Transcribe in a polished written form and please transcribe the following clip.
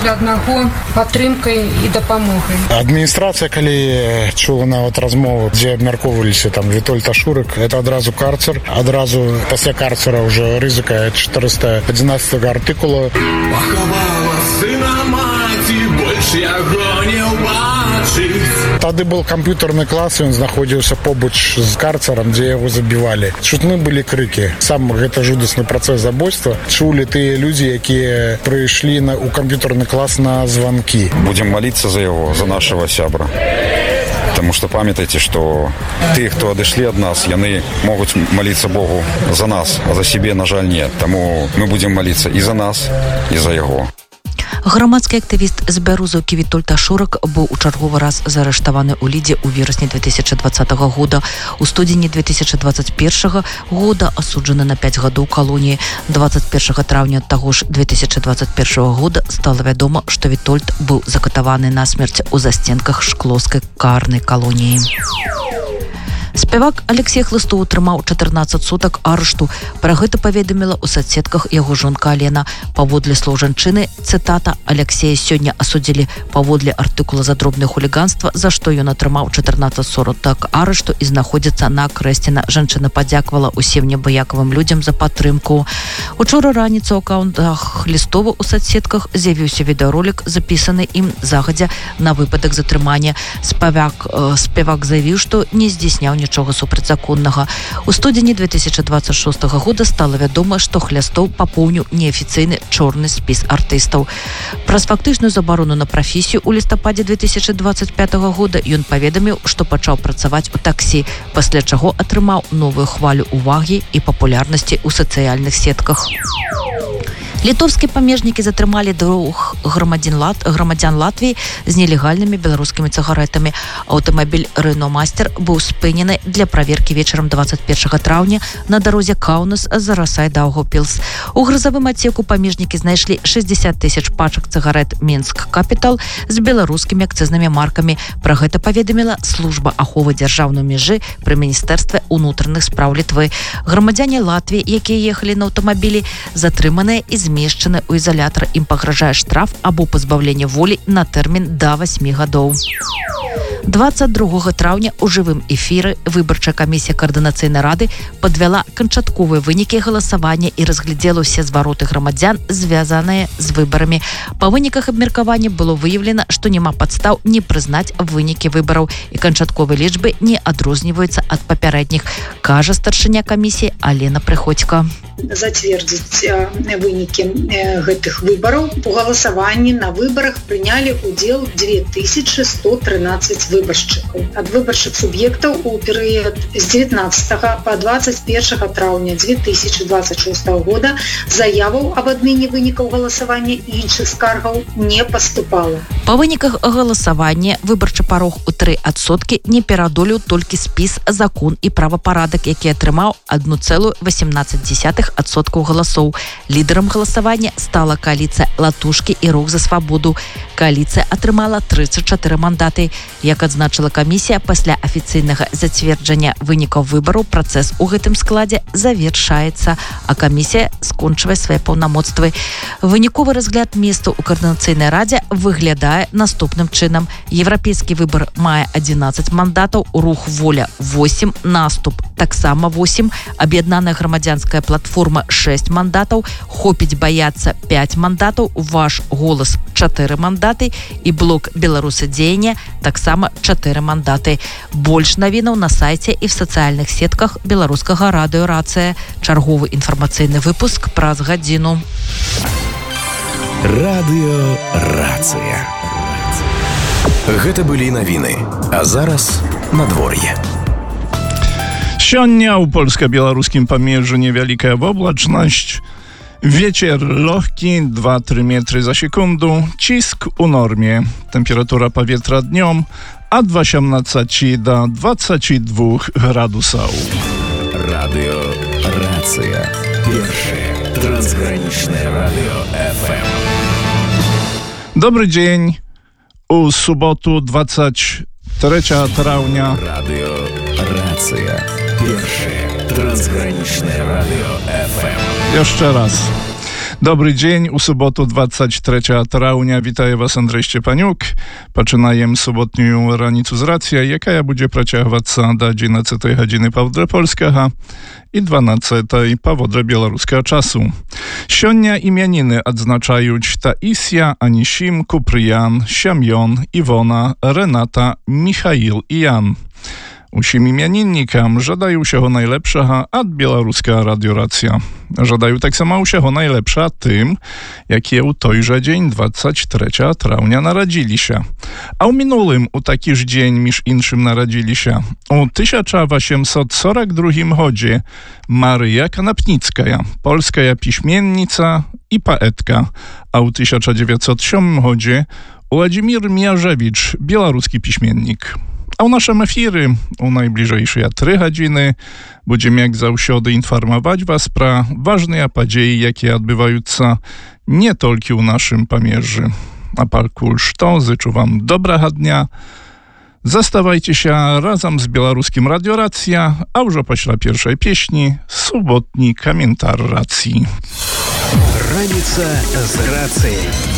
для аднаго падтрымкай і дапамогай. Адміністрацыя, калі чула нават размову, дзе абмяркоўваліся там Вітольд Ашурык, это адразу карцер, адразу пасля карцера ўжо рызыка 411 артыкула. Пахавала сына маці, больш яго не ўбачыць. Тады был камп'ютарны клас, і ён знаходзіўся побач з карцерам, дзе яго забівалі. Чутны былі крыкі. Сам гэта жудасны працэс забойства чулі тыя людзі, якія прыйшлі у камп'ютарны клас на званкі. Будем молиться за его, за нашего сябра. Потому что памятайте, что те, кто отошли от нас, яны могут молиться Богу за нас, а за себе, на жаль, нет. Тому мы будем молиться и за нас, и за его. Грамадскі актывіст з Бярозаўкі Вітольд Ашурык быў у чарговы раз заарэштаваны ў Лідзе ў верасні 2020 года. У студзені 2021 года асуджаны на 5 гадоў калоніі. 21 траўня таго ж 2021 года стала вядома, што Вітольд быў закатаваны на смерць у застенках шклоўскай карнай калоніі. Спявак Алексей Хлыстоў атрымаў 14 сутак арышту. Пра гэта паведаміла ў соцсетках яго жонка Алена. Паводле слоў жанчыны, цытата, Алексея сёння асудзілі паводле артыкула за дробнае хуліганства, за што ён атрымаў 14 сутак арышту і знаходзіцца на Крэсціна. Жанчына падзякавала усім небаякавым людзям за падтрымку. Учора раніцай у акаунтах Хлыстова ў соцсетках з'явіўся відэаролік, запісаны ім загадзя на выпадак затрымання. Спявак заявіў, што не здзейсняў нічога супрацьзаконнага. У студзені 2026 года стала вядома, што Хлястоў папоўніў неафіцыйны чорны спіс артыстаў. Праз фактычную забарону на прафесію ў лістападзе 2025 года ён паведаміў, што пачаў працаваць у таксі, пасля чаго атрымаў новую хвалю ўвагі і папулярнасці ў сацыяльных сетках. Літоўскія памежнікі затрымалі двух грамадзян Латвіі з нелегальнымі беларускімі цыгарэтамі. Аўтамабіль Рено Мастер быў спынены для праверкі вечарам 21 траўня на дарозе Каунас-Зарасай-Даўгаўпілс. У грузавым адсеку памежнікі знайшлі 60 000 пачак цыгарэт Мінск Капітал з беларускімі акцызнымі маркамі. Пра гэта паведаміла служба аховы дзяржаўнай мяжы пры міністэрстве ўнутраных спраў Літвы. Грамадзяне Латвіі, якія ехалі на аўтамабілі, затрыманыя і змешчаны ў изолятор, ім пагражае штраф або пазбаўленне волі на тэрмін да 8 гадоў. 22 траўня у жывым эфіры выбарчая камісія каардынацыйнай рады падвяла канчатковыя вынікі галасавання і разглядзела ўсе звароты грамадзян, звязаныя з выбарамі. Па выніках абмеркавання было выяўлена, што няма падстаў не прызнаць вынікі выбараў і канчатковыя лічбы не адрозніваюцца ад папярэдніх, кажа старшыня камісіі Алена Прыходзька. Зацвердзіць вынікі гэтых выбараў. У галасаванні на выбарах прынялі ўдзел 2113 выбаршчыкаў. Ад выбарчых суб'ектаў у перыяд з 19 па 21 траўня 2026 года заяваў аб адмене вынікаў галасавання і іншых скаргаў не паступала. Па выніках галасавання выбарчы парог у 3% не пераадолеў толькі спіс «Закон і правапарадак», які атрымаў 1,18% галасоў. Лідарам галасавання стала кааліцыя «Латушкі» і «Рух за свабоду». Кааліцыя атрымала 34 мандаты. Як адзначыла камісія, пасля афіцыйнага зацверджання вынікаў выбараў працэс у гэтым складзе завершаецца, а камісія скончвае свае паўнамоцтвы. Выніковы разгляд месцаў у каардынацыйнай радзе выглядае наступным чынам. Еўрапейскі выбар мае 11 мандатаў, рух «Воля» 8, наступ таксама 8, аб'яднаная грамадзянская платформа 6 мандатаў, хопіць баяцца 5 мандатаў, ваш голас 4 мандаты і блок «Беларусы дзеяння» таксама 4 мандаты. Больш навінаў на сайце і в сацыяльных сетках беларускага радыё «Рацыя». Чарговы інфармацыйны выпуск праз гадзіну. Радыё «Рацыя». Гэта былі навіны, а зараз надвор'е. Сёння ў польска-беларускім памежжы невялікая воблачнасць. Вецер лёгкі 2-3 метры за секунду. Cisk u normie. Temperatura powietrza dniom od 18 do 22 gradusów. Radio Racja. Pierwsze transgraniczne radio FM. Dobry dzień. U sobotu 23 trawnia. Radio Racja. Pierwsze transgraniczne radio FM. Jeszcze raz. Добрый дзень, у суботу 23 траўня. Вітаю вас, Андрей Степанюк. Пачынаем суботнюю раніцу з рацыя, якая будзе працягвацца да 11 гадзіны паводле польскага і 12 паводле беларускага часу. Сёння імяніны адзначаюць Таісія, Анісім, Купрыян, Сямён, Івона, Ренata, Міхаіл і Ян. Усім імяніннікам жадаю ўсяго найлепшага ад беларускага радыёрацыя. Жадаю таксама ўсяго найлепша тым, якія ў той жа дзень 23 траўня нарадзіліся. А ў мінулым у такі ж дзень між іншым нарадзіліся у 1842 годзе Марыя Канапніцкая, польская пісьменніца і паэтка, а ў 1907 годзе Владзімір Міяжевіч, беларускі пісьменнік. A w naszym efiry u najbliżejszej 3 godziny będziemy jak zаўсёды informować was про ważne падзеі, jakie odbywają się nie tylko u naszym pamierzy. A palkulż to życzę wam dobrego dnia. Zastawajcie się razem z białoruskim Radio Racja, a już pośle pierwszej pieśni subotni komentarz racji. Раніца з рацыяй.